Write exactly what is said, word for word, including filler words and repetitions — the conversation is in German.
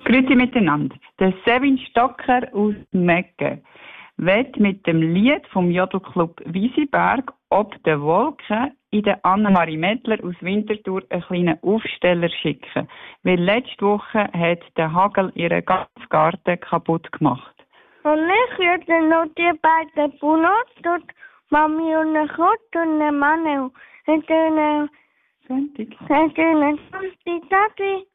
Grüezi miteinander. Der Sevin Stocker aus Meggen wird mit dem Lied vom Jodelclub Wiesenberg «Ob der Wolken» in der Annemarie Mettler aus Winterthur einen kleinen Aufsteller schicken. Weil letzte Woche hat der Hagel ihren ganzen Garten kaputt gemacht. Und ich würde noch die beiden Brunos, dort Mami und eine Kurt und eine Manu. Und dann, Sonntag. und dann, Tati,